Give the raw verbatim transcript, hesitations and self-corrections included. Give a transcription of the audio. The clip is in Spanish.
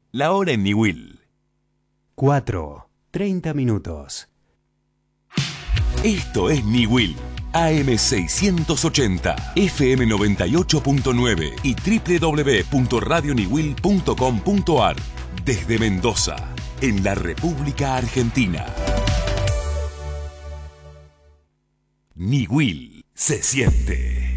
La hora en Niwil. cuatro, treinta minutos. Esto es Niwil. A M seiscientos ochenta, F M noventa y ocho punto nueve y doble u doble u doble u punto radio niwil punto com punto a r. Desde Mendoza, en la República Argentina. Niwil se siente.